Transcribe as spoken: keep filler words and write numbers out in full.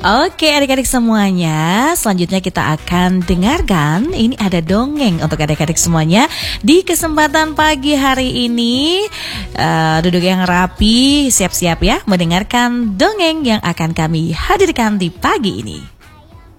Oke adik-adik semuanya, selanjutnya kita akan dengarkan. Ini ada dongeng untuk adik-adik semuanya di kesempatan pagi hari ini. uh, Duduk yang rapi, siap-siap ya mendengarkan dongeng yang akan kami hadirkan di pagi ini.